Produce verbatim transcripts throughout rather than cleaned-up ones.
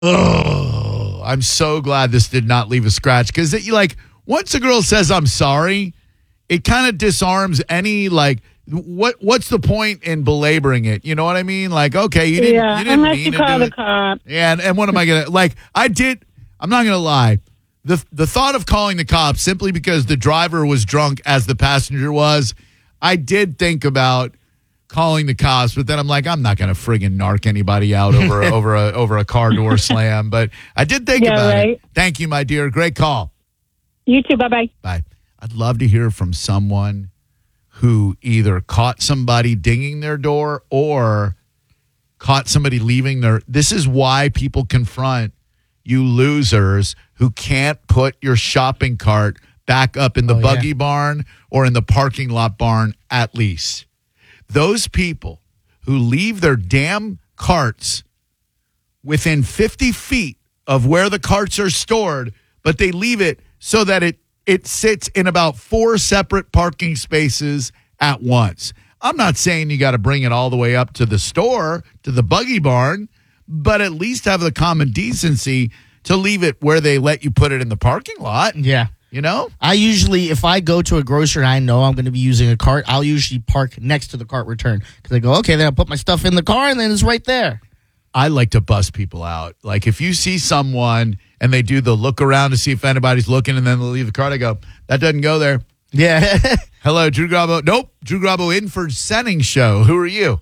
Oh, I'm so glad this did not leave a scratch because you like once a girl says I'm sorry, it kind of disarms any like what what's the point in belaboring it? You know what I mean? Like, okay, you didn't Yeah, you didn't unless mean you to call do the it. cop. Yeah, and, and what am I gonna like? I did. I'm not gonna lie. The the thought of calling the cops simply because the driver was drunk as the passenger was, I did think about calling the cops, but then I'm like, I'm not gonna friggin' narc anybody out over over a over a car door slam. But I did think Yeah, about right. it. Thank you, my dear. Great call. You too. Bye bye. Bye. I'd love to hear from someone who either caught somebody dinging their door or caught somebody leaving their. This is why people confront you losers who can't put your shopping cart back up in the Oh, buggy yeah. barn or in the parking lot barn at least. Those people who leave their damn carts within fifty feet of where the carts are stored, but they leave it so that it, it sits in about four separate parking spaces at once. I'm not saying you got to bring it all the way up to the store, to the buggy barn, but at least have the common decency to leave it where they let you put it in the parking lot. Yeah. You know? I usually, if I go to a grocery and I know I'm going to be using a cart, I'll usually park next to the cart return. Because I go, okay, then I'll put my stuff in the car and then it's right there. I like to bust people out. Like if you see someone and they do the look around to see if anybody's looking and then they leave the cart, I go, that doesn't go there. Yeah. Hello, Drew Grabo. Nope. Drew Grabo in for Senning Show. Who are you?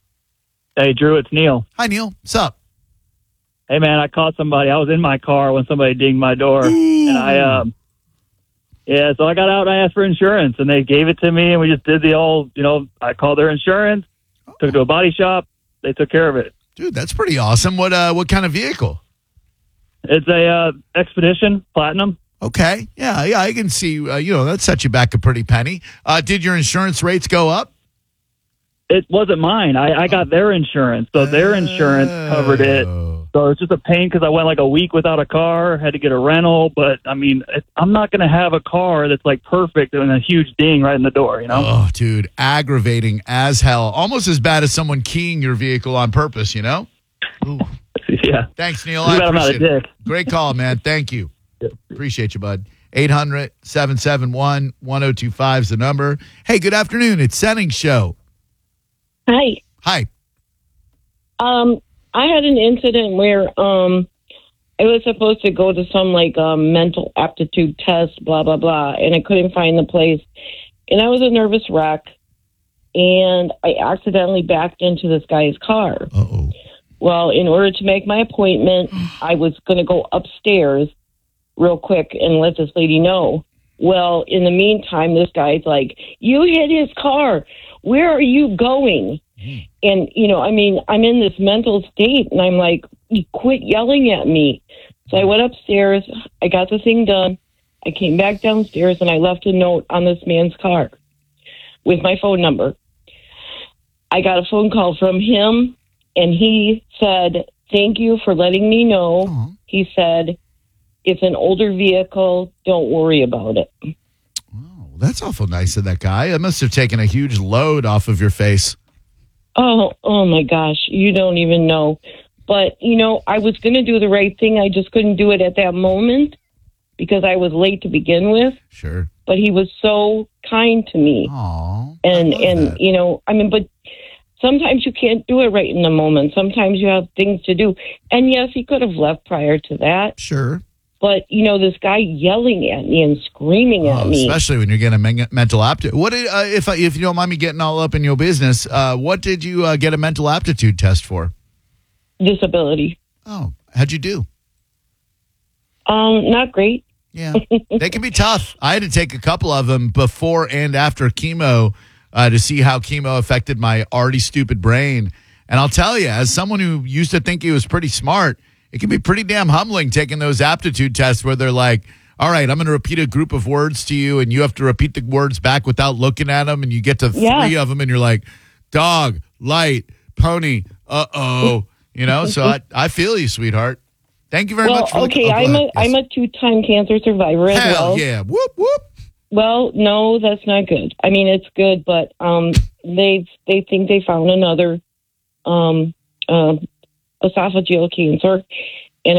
Hey, Drew, it's Neil. Hi, Neil. What's up? Hey, man, I caught somebody. I was in my car when somebody dinged my door. Ooh. And I, um, yeah, so I got out and I asked for insurance, and they gave it to me, and we just did the old, you know, I called their insurance, took it to a body shop. They took care of it. Dude, that's pretty awesome. What uh, what kind of vehicle? It's a uh, Expedition Platinum. Okay. Yeah, yeah, I can see, uh, you know, that set you back a pretty penny. Uh, did your insurance rates go up? It wasn't mine. I, I got their insurance, so their insurance covered it. Oh. So it's just a pain because I went like a week without a car, had to get a rental. But, I mean, it, I'm not going to have a car that's like perfect and a huge ding right in the door, you know? Oh, dude, aggravating as hell. Almost as bad as someone keying your vehicle on purpose, you know? Ooh. Yeah. Thanks, Neil. Too I bad I'm not a appreciate it. dick. Great call, man. Thank you. Appreciate you, bud. eight hundred, seven seven one, one oh two five is the number. Hey, good afternoon. It's Senning Show. Hi. Hi. Um, I had an incident where um, I was supposed to go to some like um, mental aptitude test, blah blah blah, and I couldn't find the place, and I was a nervous wreck, and I accidentally backed into this guy's car. Uh-oh. Well, in order to make my appointment, I was going to go upstairs real quick and let this lady know. Well, in the meantime, this guy's like, "You hit his car. Where are you going?" And, you know, I mean, I'm in this mental state, and I'm like, "You quit yelling at me." So I went upstairs. I got the thing done. I came back downstairs, and I left a note on this man's car with my phone number. I got a phone call from him, and he said, "Thank you for letting me know." Uh-huh. He said, "It's an older vehicle. Don't worry about it." Oh, that's awful nice of that guy. That must have taken a huge load off of your face. Oh, oh my gosh. You don't even know. But, you know, I was going to do the right thing. I just couldn't do it at that moment because I was late to begin with. Sure. But he was so kind to me. Aw. and, I love and that. you know, I mean, but sometimes you can't do it right in the moment. Sometimes you have things to do. And yes, he could have left prior to that. Sure. But, you know, this guy yelling at me and screaming at Oh, me. especially when you're getting a men- mental aptitude. What did, uh, if I- if you don't mind me getting all up in your business, uh, what did you uh, get a mental aptitude test for? Disability. Oh, how'd you do? Um, not great. Yeah, they can be tough. I had to take a couple of them before and after chemo uh, to see how chemo affected my already stupid brain. And I'll tell you, as someone who used to think he was pretty smart, it can be pretty damn humbling taking those aptitude tests where they're like, all right, I'm going to repeat a group of words to you, and you have to repeat the words back without looking at them, and you get to Yeah. three of them, and you're like, dog, light, pony, uh-oh. You know, so I, I feel you, sweetheart. Thank you very Well, much for the okay, oh, go I'm a ahead. Yes. am a two-time cancer survivor as Hell well. yeah. Whoop, whoop. Well, no, that's not good. I mean, it's good, but um, they they think they found another um, uh, esophageal cancer,